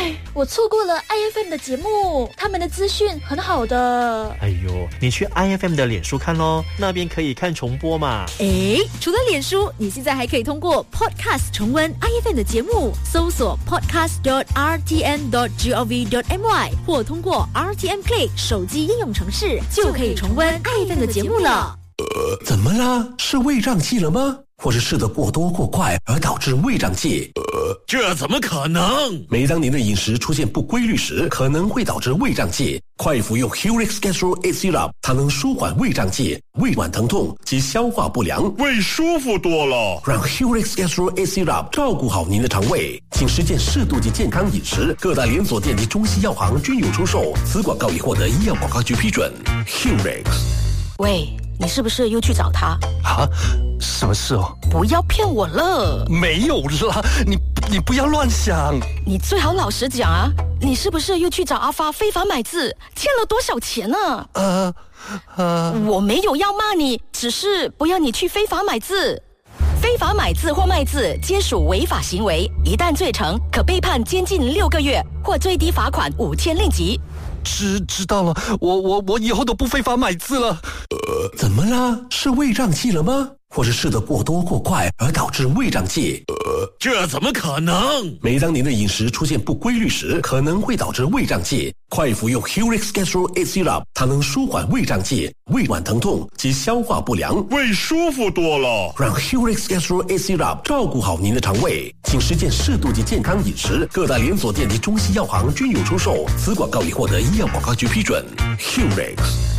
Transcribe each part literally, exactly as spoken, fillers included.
唉，我错过了 I F M 的节目，他们的资讯很好的。 哎呦，你去 I F M 的脸书看咯，那边可以看重播嘛。 诶，除了脸书，你现在还可以通过 Podcast 重温 I F M 的节目，搜索 podcast dot r t m dot gov dot my 或通过 R T M Click 手机应用程式，就可以重温 I F M 的节目了。 呃，怎么啦？是胃胀气了吗？或是吃得过多过快而导致胃胀气？ 呃，这怎么可能？ 每当您的饮食出现不规律时，可能会导致胃胀气。快服用 Hurix Gastro eight Syrup， 它能舒缓胃胀气、胃脘疼痛及消化不良， 胃舒服多了。 让 Hurix Gastro eight Syrup 照顾好您的肠胃，请实践适度及健康饮食。各大连锁店及中西药行均有出售。此广告已获得医药广告局批准。Hurix。 喂，你是不是又去找他？ 啊？什么事哦？ 不要骗我了。 没有啦，你你不要乱想。 你最好老实讲啊，你是不是又去找阿发非法买字，欠了多少钱呢？ 呃呃， 我没有要骂你，只是不要你去非法买字。非法买字或卖字皆属违法行为，一旦罪成，可被判监禁六个月或最低罚款五千令吉。 知知道了，我我我以后都不非法买字了。 呃，怎么啦？是胃胀气了吗？或是吃得过多过快而导致胃胀气？ 呃，这怎么可能？ 每当您的饮食出现不规律时，可能会导致胃胀气。快服用 Hurix Gastro eight Syrup， 它能舒缓胃胀气、胃脘疼痛及消化不良， 胃舒服多了。 让 Hurix Gastro eight Syrup 照顾好您的肠胃，请实践适度及健康饮食。各大连锁店及中西药行均有出售。此广告已获得医药广告局批准。Hurix。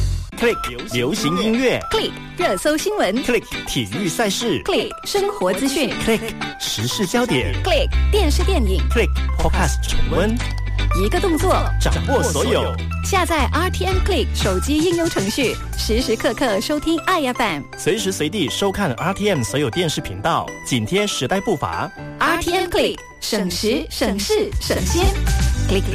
Click 流行音乐 Click 热搜新闻 ，Click 体育赛事 ，Click 生活资讯 ，Click 时事焦点 ，Click 电视电影 ，Click Podcast 重温， 一个动作掌握所有。 下载 R T M Click 手机应用程序，时时刻刻收听 I F M， 随时随地收看 R T M 所有电视频道，紧贴时代步伐。 R T M Click 省时省事省心 ，Click。